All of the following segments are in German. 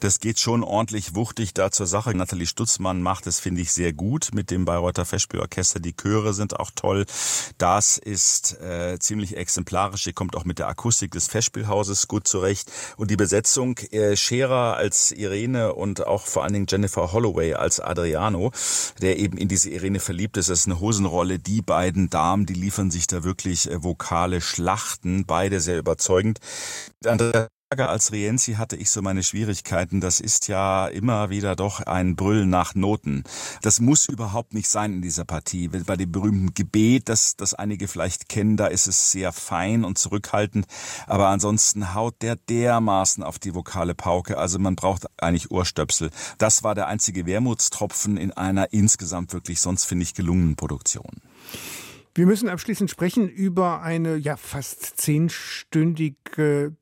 Das geht schon ordentlich wuchtig da zur Sache. Nathalie Stutzmann macht es, finde ich, sehr gut mit dem Bayreuther Festspielorchester. Die Chöre sind auch toll. Das ist ziemlich exemplarisch. Hier kommt auch mit der Akustik des Festspielhauses gut zurecht. Und die Besetzung, Scherer als Irene und auch vor allen Dingen Jennifer Holloway als Adriano, der eben in diese Irene verliebt ist. Das ist eine Hosenrolle. Die beiden Damen, die liefern sich da wirklich vokale Schlachten. Beide sehr überzeugend. Andrea als Rienzi hatte ich so meine Schwierigkeiten. Das ist ja immer wieder doch ein Brüllen nach Noten. Das muss überhaupt nicht sein in dieser Partie. Bei dem berühmten Gebet, das einige vielleicht kennen, da ist es sehr fein und zurückhaltend. Aber ansonsten haut der dermaßen auf die vokale Pauke. Also man braucht eigentlich Ohrstöpsel. Das war der einzige Wermutstropfen in einer insgesamt wirklich sonst, finde ich, gelungenen Produktion. Wir müssen abschließend sprechen über eine fast 10-stündige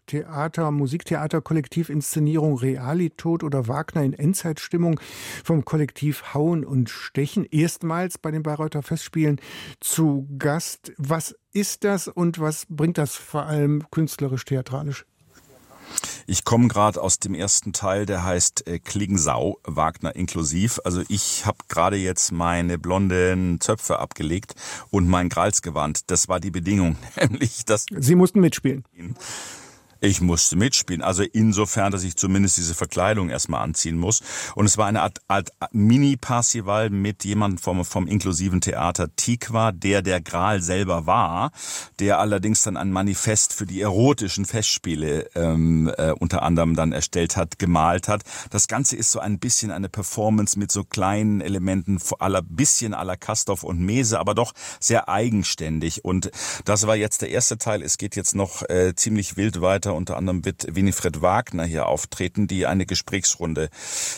Musiktheater-Kollektiv-Inszenierung Realitod oder Wagner in Endzeitstimmung vom Kollektiv Hauen und Stechen. Erstmals bei den Bayreuther Festspielen zu Gast. Was ist das und was bringt das vor allem künstlerisch-theatralisch? Ich komme gerade aus dem ersten Teil, der heißt Klingsau, Wagner inklusiv. Also ich habe gerade jetzt meine blonden Zöpfe abgelegt und mein Gralsgewand. Das war die Bedingung, nämlich dass Sie mussten mitspielen. Ich musste mitspielen, also insofern, dass ich zumindest diese Verkleidung erstmal anziehen muss. Und es war eine Art Mini-Parsival mit jemandem vom inklusiven Theater Tikva, der Gral selber war, der allerdings dann ein Manifest für die erotischen Festspiele unter anderem dann erstellt hat, gemalt hat. Das Ganze ist so ein bisschen eine Performance mit so kleinen Elementen, bisschen à la Castorf und Mese, aber doch sehr eigenständig. Und das war jetzt der erste Teil. Es geht jetzt noch ziemlich wild weiter. Unter anderem wird Winifred Wagner hier auftreten, die eine Gesprächsrunde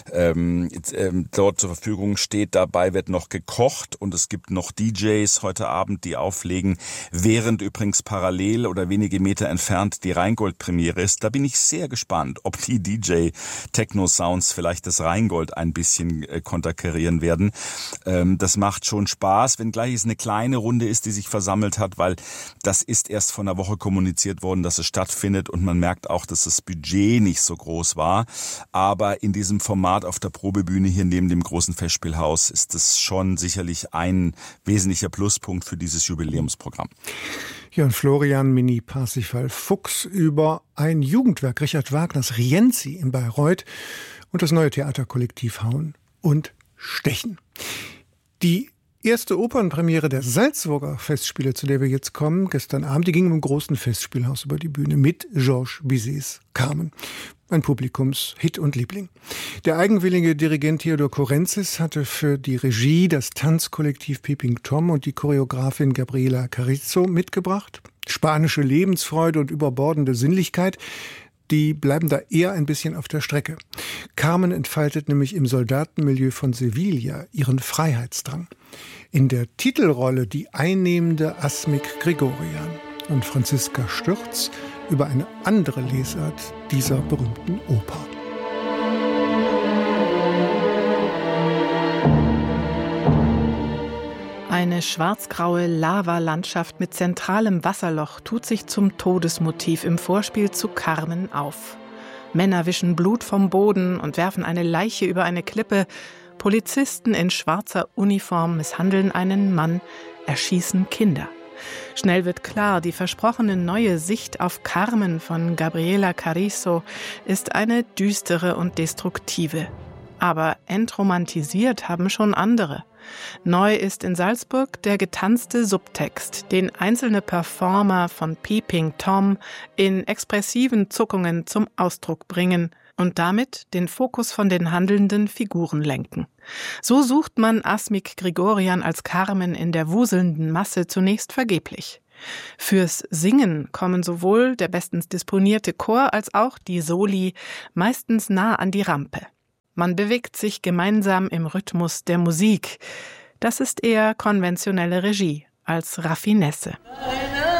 dort zur Verfügung steht. Dabei wird noch gekocht und es gibt noch DJs heute Abend, die auflegen, während übrigens parallel oder wenige Meter entfernt die Rheingold-Premiere ist. Da bin ich sehr gespannt, ob die DJ-Techno-Sounds vielleicht das Rheingold ein bisschen konterkarieren werden. Das macht schon Spaß, wenngleich es eine kleine Runde ist, die sich versammelt hat, weil das ist erst vor einer Woche kommuniziert worden, dass es stattfindet und man merkt auch, dass das Budget nicht so groß war. Aber in diesem Format auf der Probebühne hier neben dem großen Festspielhaus ist es schon sicherlich ein wesentlicher Pluspunkt für dieses Jubiläumsprogramm. Ja, und Florian Mini-Parsifal Fuchs über ein Jugendwerk Richard Wagners Rienzi in Bayreuth und das neue Theaterkollektiv Hauen und Stechen. Die erste Opernpremiere der Salzburger Festspiele, zu der wir jetzt kommen, gestern Abend, die ging im großen Festspielhaus über die Bühne mit Georges Bizets Carmen. Ein Publikumshit und Liebling. Der eigenwillige Dirigent Theodor Korenzis hatte für die Regie das Tanzkollektiv Peeping Tom und die Choreografin Gabriela Carrizo mitgebracht. Spanische Lebensfreude und überbordende Sinnlichkeit, die bleiben da eher ein bisschen auf der Strecke. Carmen entfaltet nämlich im Soldatenmilieu von Sevilla ihren Freiheitsdrang. In der Titelrolle die einnehmende Asmik Grigorian und Franziska Stürz über eine andere Lesart dieser berühmten Oper. Eine schwarzgraue Lavalandschaft mit zentralem Wasserloch tut sich zum Todesmotiv im Vorspiel zu Carmen auf. Männer wischen Blut vom Boden und werfen eine Leiche über eine Klippe. Polizisten in schwarzer Uniform misshandeln einen Mann, erschießen Kinder. Schnell wird klar, die versprochene neue Sicht auf Carmen von Gabriela Carrizo ist eine düstere und destruktive. Aber entromantisiert haben schon andere. Neu ist in Salzburg der getanzte Subtext, den einzelne Performer von Peeping Tom in expressiven Zuckungen zum Ausdruck bringen und damit den Fokus von den handelnden Figuren lenken. So sucht man Asmik Grigorian als Carmen in der wuselnden Masse zunächst vergeblich. Fürs Singen kommen sowohl der bestens disponierte Chor als auch die Soli meistens nah an die Rampe. Man bewegt sich gemeinsam im Rhythmus der Musik. Das ist eher konventionelle Regie als Raffinesse.